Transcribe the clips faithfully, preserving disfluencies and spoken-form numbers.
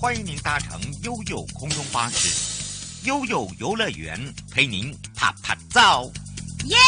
欢迎您搭乘悠悠空中巴士，悠悠游乐园陪您啪啪照， 耶！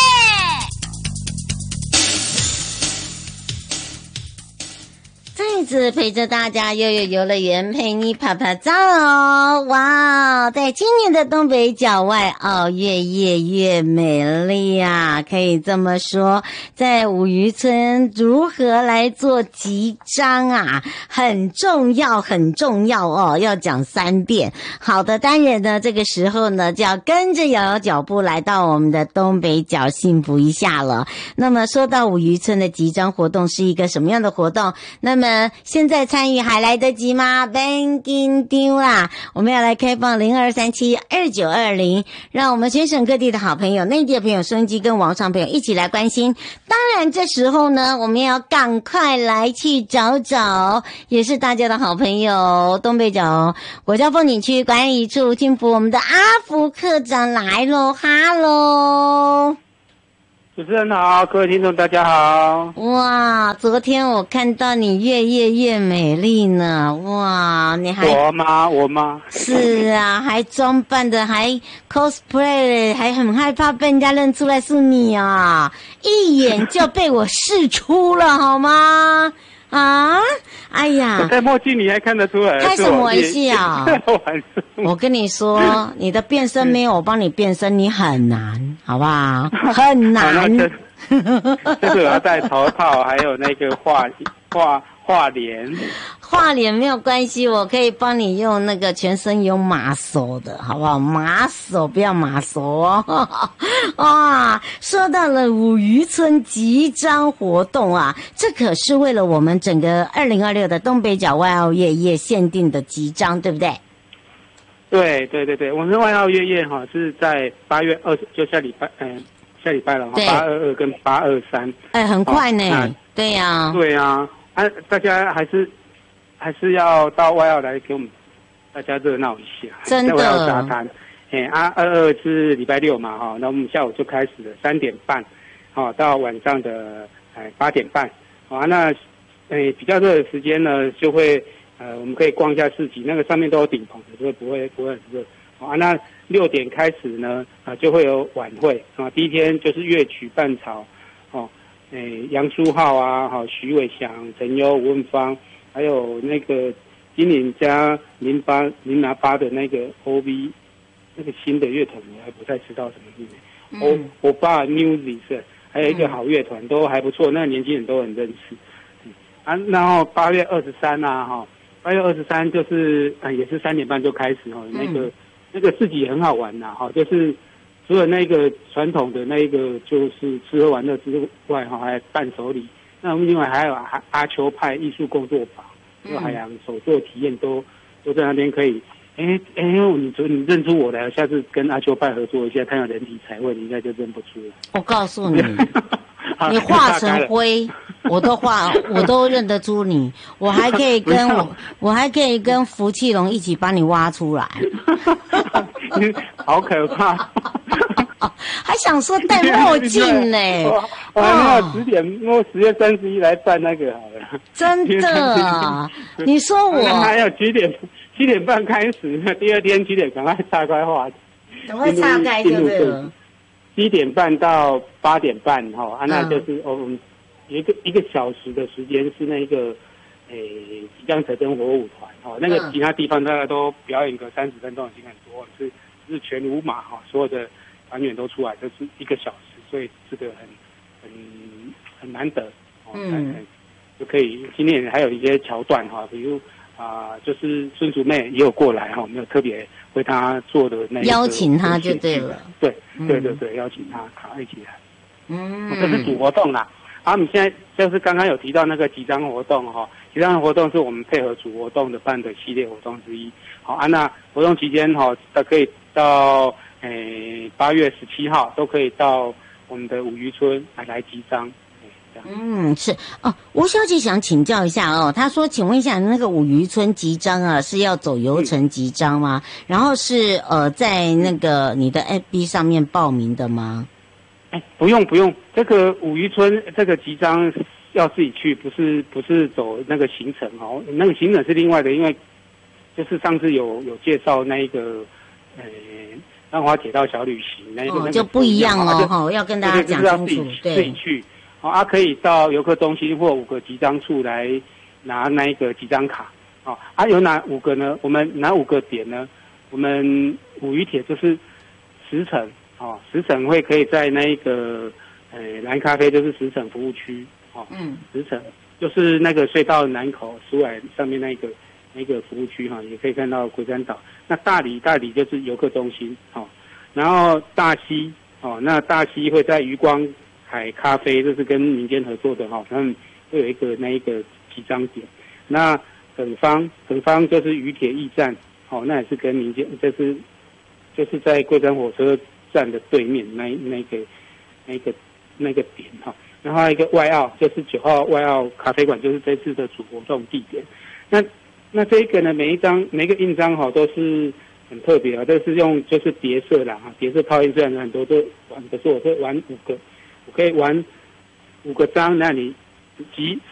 再次陪着大家，悠悠游乐园陪你啪啪照哦！哇，在今年的东北角外澳越夜越美丽啊，可以这么说。在五渔村如何来做集章啊，很重要很重要哦，要讲三遍。好的，当然呢，这个时候呢就要跟着瑶瑶脚步来到我们的东北角幸福一下了。那么说到五渔村的集章活动是一个什么样的活动？那么现在参与还来得及吗？别紧张啦，我们要来开放零二三七二九二零，让我们全省各地的好朋友、内地的朋友、收音机跟网上朋友一起来关心。当然这时候呢，我们要赶快来去找找，也是大家的好朋友，东北角国家风景区管理处幸福我们的阿福科长来咯，哈喽。 主持人好，各位听众大家好。 哇，昨天我看到你越夜越美丽呢，哇，你还我吗？我吗？ 是啊，还装扮的还 cosplay， 还很害怕被人家认出来是你啊，一眼就被我识出了好吗？啊，哎呀， 我戴墨镜你还看得出来？ 开什么玩笑？ 玩笑我跟你说，你的变身没有我帮你变身，你很难，好不好？很难。 就是我要戴头套，还有那个画画画脸。 画脸没有关系，我可以帮你用那个全身有马手的，好不好？马手不要马手哦。哇，说到了五渔村集章活动啊，这可是为了我们整个二零二六的东北角外澳越夜限定的集章，对不对？ 对对对对，我们外澳越夜哈是在八月二十，就下礼拜，嗯、呃，下礼拜了，八二二跟八二三， 哎，很快呢。哦、对呀、啊， 对啊，啊，大家还是。还是要到外澳来给我们大家热闹一下， 真的。 在外澳沙滩，哎啊，二二是礼拜六嘛，哈，那我们下午就开始了，三点半，好到晚上的哎八点半，好，那哎比较热的时间呢，就会呃我们可以逛一下市集，那个上面都有顶棚，所以不会不会很热，好，那六点开始呢，啊就会有晚会啊，第一天就是乐曲伴潮，哦，哎杨书浩啊，好徐伟翔、陈优、吴文芳。还有那个金岭加零八零拿八的那个 O V， 那个新的乐团我还不太知道什么名字。O 我爸 Music 还有一个好乐团、嗯、都还不错，那个年轻人都很认识。嗯、啊，然后八月二十三啊，哈，八月二十三就是啊也是三点半就开始哈、哦，那个、嗯、那个市集也很好玩呐，哈，就是除了那个传统的那个就是吃喝玩乐之外哈，还有伴手礼。那我们另外还有阿阿丘派艺术工作坊，还有海洋手作体验都都在那边可以。哎哎，你你认出我来，下次跟阿丘派合作一下，他有人体彩绘，你应该就认不出了。 我告诉你，你化成灰，我都化，我都认得出你。我还可以跟我，我还可以跟福气龙一起帮你挖出来。 好可怕！ 还想说戴墨镜呢？ 我还没有十点，我十月三十一来办那个好了。 真的啊？你说我还有七点七点半开始，第二天七点赶快岔开话题， 赶快岔开就对了。 七点半到八点半哈，啊，那就是我们一个一个小时的时间是那个诶即将成真火舞团哈，那个其他地方大家都表演个三十分钟已经很多，是是全舞马哈，所有的团员都出来，就是一个小时，所以这个很很很难得哦，嗯，就可以今天还有一些桥段哈，比如啊、呃，就是孙竹妹也有过来哈，没有特别为他做的那邀请他就对了， 对对对对，邀请他他一起来，嗯，这是主活动啦。啊，我们现在就是刚刚有提到那个集章活动哈，集章活动是我们配合主活动的办的系列活动之一。好啊，那活动期间哈，它可以到诶八月十七号都可以到我们的五渔村来来集章。 嗯，是哦，吴小姐想请教一下哦，她说，请问一下，那个五渔村集章啊，是要走游程集章吗？嗯、然后是呃，在那个你的 F B 上面报名的吗？ 哎，不用不用，这个五渔村这个集章要自己去，不是不是走那个行程哦，那个行程是另外的，因为就是上次有有介绍那一个，呃，浪花铁道小旅行那一个、 哦、 那个就不一样哦，哈、哦，要跟大家讲清楚， 对，自己去，哦，啊，可以到游客中心或五个集章处来拿那一个集章卡，哦，啊，有哪五个呢？我们哪五个点呢？我们五渔铁就是十城，哦，十城会可以在那一个，呃，蓝咖啡就是十城服务区，哦，嗯，十城就是那个隧道南口出来上面那个。那个服务区哈，也可以看到龟山岛。那大理，大理就是游客中心哦。然后大溪哦，那大溪会在渔光海咖啡，这是跟民间合作的哈，他们会有一个那一个集章点。那耿方，耿方就是渔铁驿站哦，那也是跟民间，这是就是在龟山火车站的对面那那个那个那个点哈。然后还有一个外澳，就是九号外澳咖啡馆，就是这次的主活动地点。那那这个呢，每一张每一个印章哈都是很特别啊，都是用就是叠色啦哈，叠色套印虽然很多都玩，可是我会玩五个，我可以玩五个章，那你集